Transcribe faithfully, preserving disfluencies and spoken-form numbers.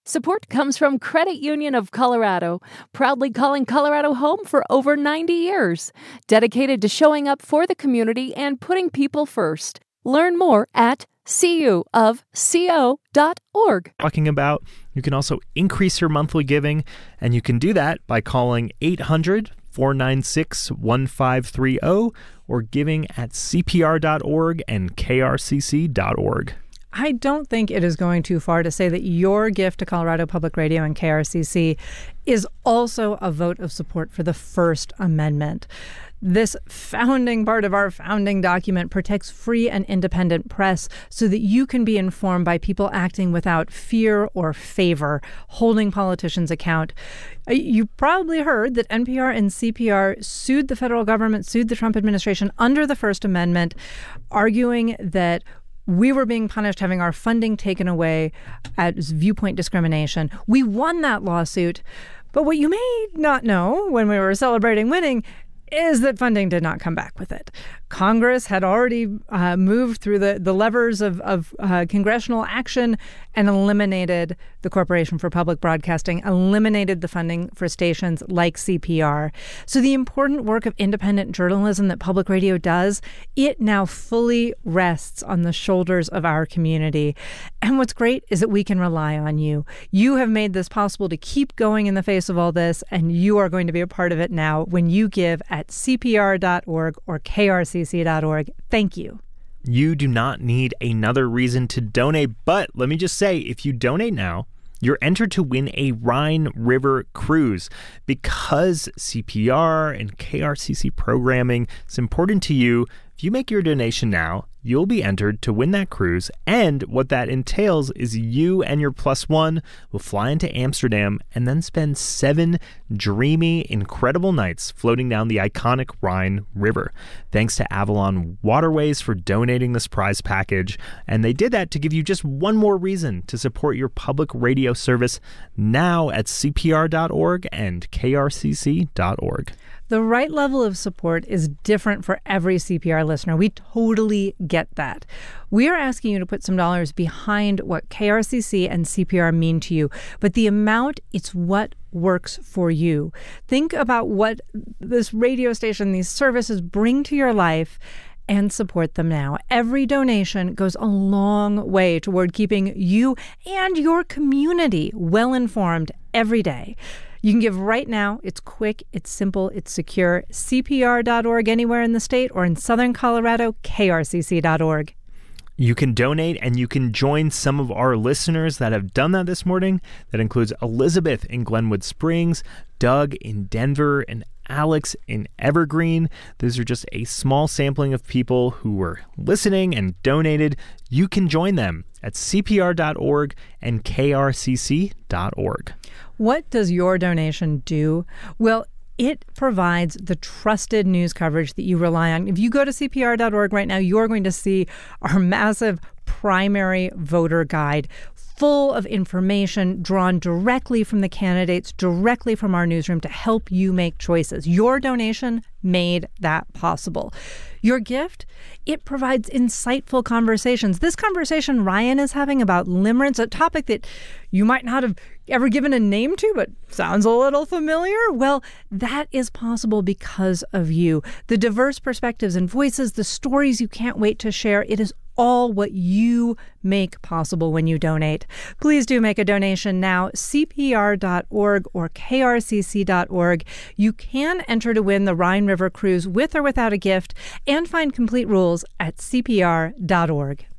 Support comes from Credit Union of Colorado, proudly calling Colorado home for over ninety years, dedicated to showing up for the community and putting people first. Learn more at c u of co dot org. Talking about, you can also increase your monthly giving, and you can do that by calling eight hundred, four nine six, one five three zero or giving at c p r dot org and k r c c dot org. I don't think it is going too far to say that your gift to Colorado Public Radio and K R C C is also a vote of support for the First Amendment. This founding part of our founding document protects free and independent press so that you can be informed by people acting without fear or favor, holding politicians account. You probably heard that N P R and C P R sued the federal government, sued the Trump administration under the First Amendment, arguing that we were being punished, having our funding taken away as viewpoint discrimination. We won that lawsuit. But what you may not know when we were celebrating winning is that funding did not come back with it. Congress had already uh, moved through the, the levers of, of uh, congressional action and eliminated the Corporation for Public Broadcasting, eliminated the funding for stations like C P R. So the important work of independent journalism that public radio does, it now fully rests on the shoulders of our community. And what's great is that we can rely on you. You have made this possible to keep going in the face of all this, and you are going to be a part of it now when you give at c p r dot org or k r c c dot org. Thank you. You do not need another reason to donate, but let me just say, if you donate now, you're entered to win a Rhine River cruise. Because C P R and K R C C programming is important to you, if you make your donation now, you'll be entered to win that cruise. And what that entails is you and your plus one will fly into Amsterdam and then spend seven dreamy, incredible nights floating down the iconic Rhine River. Thanks to Avalon Waterways for donating this prize package. And they did that to give you just one more reason to support your public radio service now at c p r dot org and k r c c dot org. The right level of support is different for every C P R listener. We totally get that. We are asking you to put some dollars behind what K R C C and C P R mean to you, but the amount, it's what works for you. Think about what this radio station, these services bring to your life, and support them now. Every donation goes a long way toward keeping you and your community well informed every day. You can give right now. It's quick, it's simple, it's secure. c p r dot org anywhere in the state, or in Southern Colorado, k r c c dot org. You can donate, and you can join some of our listeners that have done that this morning. That includes Elizabeth in Glenwood Springs, Doug in Denver, and Alex in Evergreen. Those are just a small sampling of people who were listening and donated. You can join them at c p r dot org and k r c c dot org. What does your donation do? Well, it provides the trusted news coverage that you rely on. If you go to c p r dot org right now, you're going to see our massive primary voter guide full of information drawn directly from the candidates, directly from our newsroom to help you make choices. Your donation made that possible. Your gift, it provides insightful conversations. This conversation Ryan is having about limerence, a topic that you might not have ever given a name to, but sounds a little familiar. Well, that is possible because of you. The diverse perspectives and voices, the stories you can't wait to share, it is all what you make possible when you donate. Please do make a donation now, c p r dot org or k r c c dot org. You can enter to win the Rhine River Cruise with or without a gift, and find complete rules at c p r dot org.